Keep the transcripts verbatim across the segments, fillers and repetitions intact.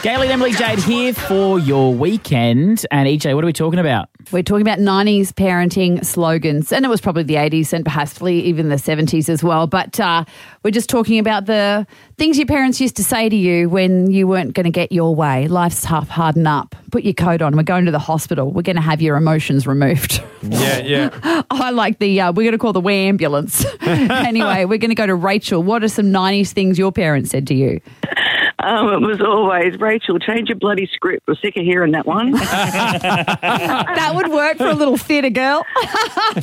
Gaylene and Emily Jade here for your weekend. And E J, what are we talking about? We're talking about nineties parenting slogans, and it was probably the eighties and perhaps even the seventies as well. But uh, we're just talking about the things your parents used to say to you when you weren't going to get your way. Life's tough, harden up, put your coat on. We're going to the hospital. We're going to have your emotions removed. Yeah, yeah. I like the, uh, we're going to call the way ambulance. Anyway, we're going to go to Rachel. What are some nineties things your parents said to you? Um, it was always, Rachel, change your bloody script. We're sick of hearing that one. That would work for a little theatre girl. Oh,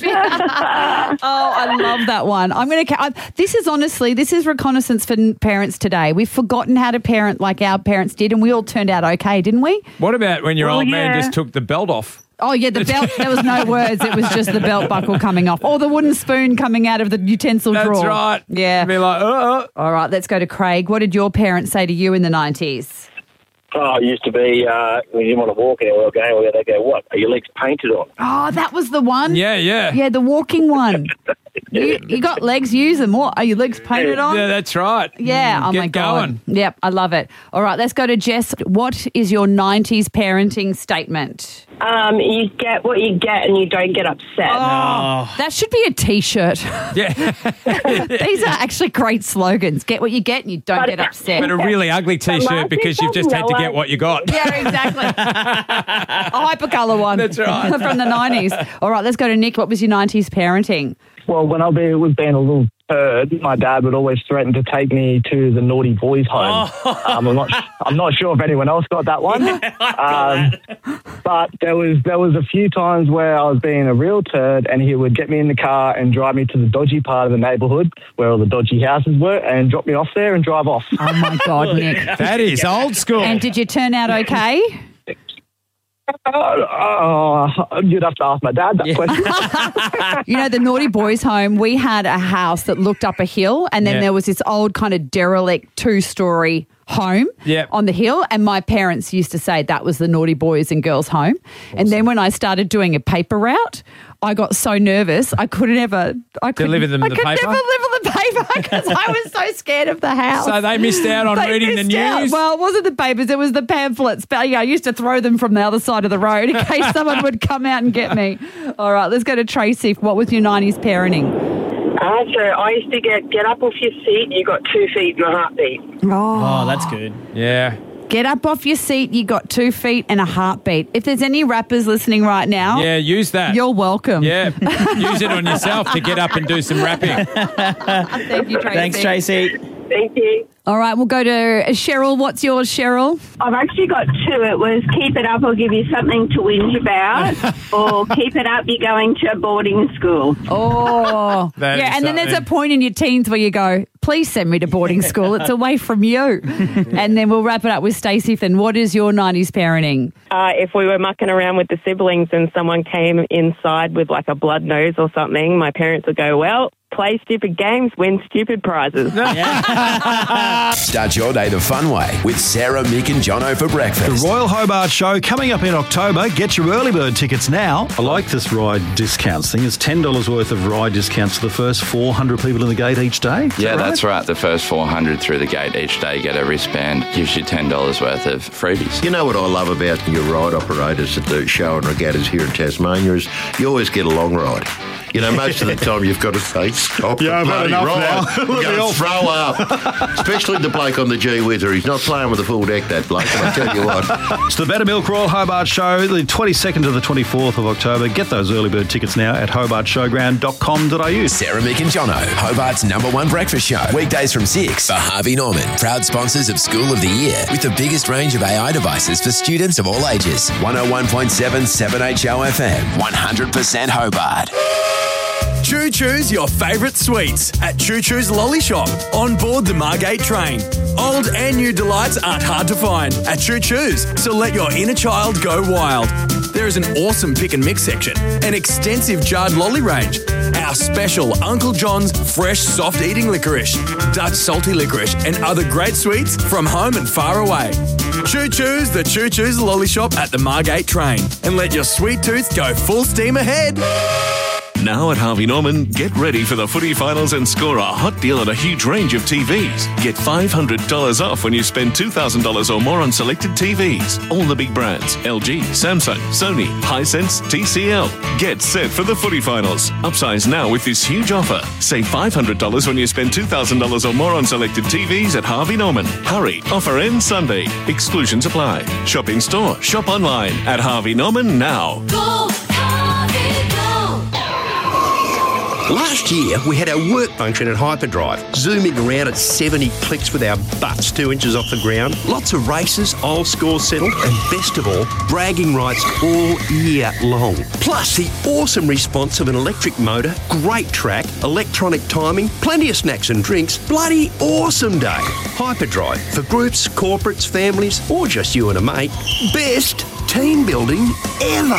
I love that one. I'm going to. This is honestly, this is reconnaissance for parents today. We've forgotten how to parent like our parents did, and we all turned out okay, didn't we? What about when your Well, old man yeah. just took the belt off? Oh, yeah, the belt, there was no words. It was just the belt buckle coming off or the wooden spoon coming out of the utensil That's drawer. right. Yeah. Be like, uh, All right, let's go to Craig. What did your parents say to you in the nineties? Oh, it used to be uh, when you didn't want to walk anywhere going, they go, what, are your legs painted on? Oh, that was the one? yeah, yeah. Yeah, the walking one. You, you got legs, use them. What, are your legs painted on? Yeah, that's right. Yeah, oh Get my God. going. Yep, I love it. All right, let's go to Jess. What is your nineties parenting statement? Um, you get what you get and you don't get upset. Oh, that should be a T-shirt. Yeah. These are actually great slogans. Get what you get and you don't But- get upset. But a really ugly T-shirt because you've just had to get what you got. Yeah, exactly. A hypercolour one. That's right. From the nineties. All right, let's go to Nick. What was your nineties parenting? Well, when I was being a little turd, my dad would always threaten to take me to the naughty boys' home. Oh. Um, I'm not. I'm not sure if anyone else got that one. um, but there was there was a few times where I was being a real turd, and he would get me in the car and drive me to the dodgy part of the neighbourhood where all the dodgy houses were, and drop me off there and drive off. Oh my God, Nick. That is old school. And did you turn out okay? Oh, oh, you'd have to ask my dad that question. You know, the naughty boys' home, we had a house that looked up a hill, and then Yeah. there was this old kind of derelict two-story home Yep. on the hill, and my parents used to say that was the naughty boys and girls' home. And then when I started doing a paper route, I got so nervous I couldn't ever I couldn't, Deliver them I the could paper? never deliver the paper because I was so scared of the house. So they missed out on They reading the missed out. news? Well, it wasn't the papers, it was the pamphlets. But yeah, I used to throw them from the other side of the road in case someone would come out and get me. All right, let's go to Tracy. What was your nineties parenting? Uh, so I used to get, get up off your seat, you got two feet and a heartbeat. Oh, that's good. Yeah. Get up off your seat, you got two feet and a heartbeat. If there's any rappers listening right now, Yeah, use that. you're welcome. Yeah. Use it on yourself to get up and do some rapping. Thank you, Tracy. Thanks, Tracy. Thank you. All right, we'll go to Cheryl. What's yours, Cheryl? I've actually got two. It was keep it up or give you something to whinge about, or keep it up, you're going to boarding school. Oh, That yeah. is And then there's a something. point in your teens where you go, please send me to boarding school. It's away from you. And then we'll wrap it up with Stacey Finn. What is your nineties parenting? Uh, if we were mucking around with the siblings and someone came inside with like a blood nose or something, my parents would go, well, play stupid games, win stupid prizes. Start your day the fun way with Sarah, Mick and Jono for breakfast. The Royal Hobart Show coming up in October. Get your early bird tickets now. I like this ride discounts thing. It's ten dollars worth of ride discounts for the first four hundred people in the gate each day. Is Yeah, that right? that's right. The first four hundred through the gate each day get a wristband, gives you ten dollars worth of freebies. You know what I love about your ride operators at the show and regattas here in Tasmania is you always get a long ride. You know, most of the time you've got to say, stop Yeah, the I've had bloody enough ride. now. You've They all- got to throw up. Especially the bloke on the G Whizzer. He's not playing with the full deck, that bloke, and I tell you what. It's the Better Milk Royal Hobart Show, the twenty-second to the twenty-fourth of October. Get those early bird tickets now at hobart showground dot com dot a u. Sarah, Mick and Jono, Hobart's number one breakfast show. Weekdays from six for Harvey Norman. Proud sponsors of School of the Year with the biggest range of A I devices for students of all ages. one oh one point seven seven H O F M. one hundred percent Hobart. Choo Choo's your favourite sweets at Choo Choo's Lolly Shop on board the Margate train. Old and new delights aren't hard to find at Choo Choo's, so let your inner child go wild. There is an awesome pick and mix section, an extensive jarred lolly range, our special Uncle John's fresh soft eating licorice, Dutch salty licorice, and other great sweets from home and far away. Choo Choo's, the Choo Choo's Lolly Shop at the Margate train, and let your sweet tooth go full steam ahead. Now at Harvey Norman, get ready for the footy finals and score a hot deal on a huge range of T Vs. Get five hundred dollars off when you spend two thousand dollars or more on selected T Vs. All the big brands, L G, Samsung, Sony, Hisense, T C L. Get set for the footy finals. Upsize now with this huge offer. Save five hundred dollars when you spend two thousand dollars or more on selected T Vs at Harvey Norman. Hurry, offer ends Sunday. Exclusions apply. Shop in store, shop online at Harvey Norman now. Go, Harvey, go. Last year, we had our work function at Hyperdrive, zooming around at seventy clicks with our butts two inches off the ground. Lots of races, old scores settled, and best of all, bragging rights all year long. Plus, the awesome response of an electric motor, great track, electronic timing, plenty of snacks and drinks. Bloody awesome day. Hyperdrive, for groups, corporates, families, or just you and a mate. Best team building ever.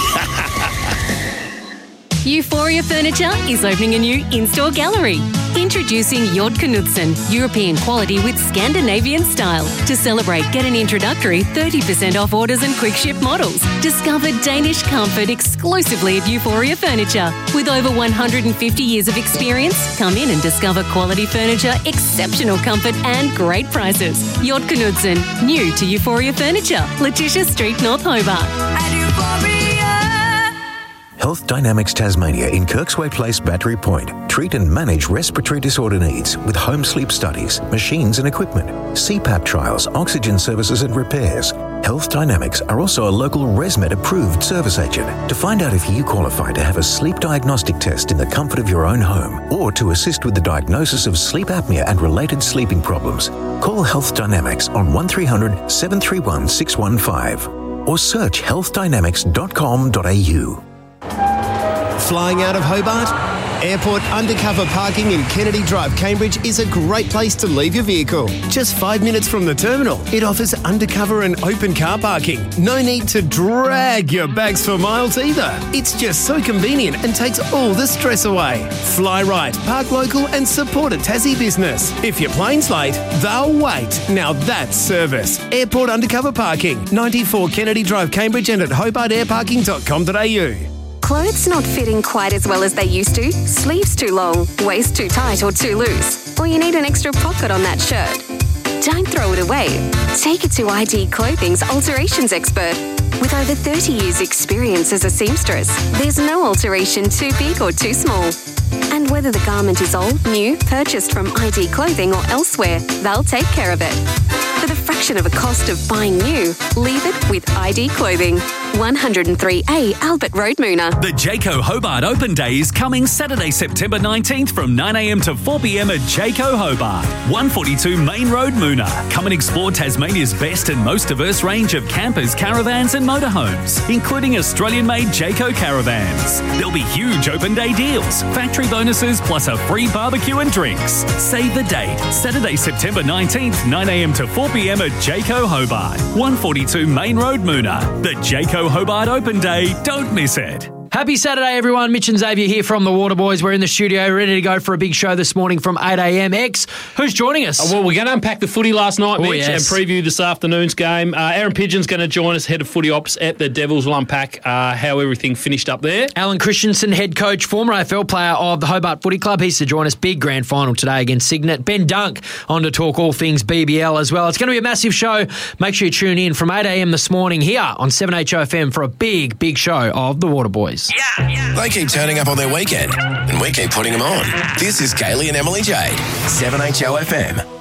Euphoria Furniture is opening a new in-store gallery. Introducing Jord Knudsen, European quality with Scandinavian style. To celebrate, get an introductory thirty percent off orders and quick ship models. Discover Danish comfort exclusively at Euphoria Furniture. With over one hundred fifty years of experience, come in and discover quality furniture, exceptional comfort and great prices. Jord Knudsen, new to Euphoria Furniture, Letitia Street, North Hobart. Health Dynamics Tasmania in Kirksway Place, Battery Point. Treat and manage respiratory disorder needs with home sleep studies, machines and equipment, C PAP trials, oxygen services and repairs. Health Dynamics are also a local ResMed approved service agent. To find out if you qualify to have a sleep diagnostic test in the comfort of your own home or to assist with the diagnosis of sleep apnea and related sleeping problems, call Health Dynamics on one three hundred, seven three one, six one five or search health dynamics dot com dot a u. Flying out of Hobart? Airport undercover parking in Kennedy Drive, Cambridge is a great place to leave your vehicle. Just five minutes from the terminal, it offers undercover and open car parking. No need to drag your bags for miles either. It's just so convenient and takes all the stress away. Fly right, park local and support a Tassie business. If your plane's late, they'll wait. Now that's service. Airport undercover parking, ninety-four Kennedy Drive, Cambridge and at hobart air parking dot com dot a u. Clothes not fitting quite as well as they used to, sleeves too long, waist too tight or too loose, or you need an extra pocket on that shirt. Don't throw it away. Take it to I D Clothing's alterations expert. With over thirty years experience as a seamstress, there's no alteration too big or too small. And whether the garment is old, new, purchased from I D Clothing or elsewhere, they'll take care of it. For the fraction of a cost of buying new, leave it with I D Clothing. one oh three A Albert Road, Moona. The Jayco Hobart Open Day is coming Saturday, September nineteenth from nine a m to four p m at Jayco Hobart, one forty-two Main Road, Moona. Come and explore Tasmania's best and most diverse range of campers, caravans and motorhomes, including Australian-made Jayco caravans. There'll be huge open day deals, factory bonuses plus a free barbecue and drinks. Save the date, Saturday, September nineteenth, nine a m to four p m at Jayco Hobart, one forty-two Main Road, Moona. The Jayco Hobart Open Day, don't miss it. Happy Saturday, everyone. Mitch and Xavier here from the Waterboys. We're in the studio, ready to go for a big show this morning from eight a m. X, who's joining us? Oh, well, we're going to unpack the footy last night, Oh, Mitch, yes. and preview this afternoon's game. Uh, Aaron Pidgeon's going to join us, head of footy ops at the Devils. We'll unpack uh, how everything finished up there. Alan Christensen, head coach, former A F L player of the Hobart Footy Club. He's to join us. Big grand final today against Signet. Ben Dunk on to talk all things B B L as well. It's going to be a massive show. Make sure you tune in from eight a m this morning here on seven H O F M for a big, big show of the Waterboys. Yeah, yeah. They keep turning up on their weekend, and we keep putting them on. This is Kaylee and Emily Jade, seven H O F M.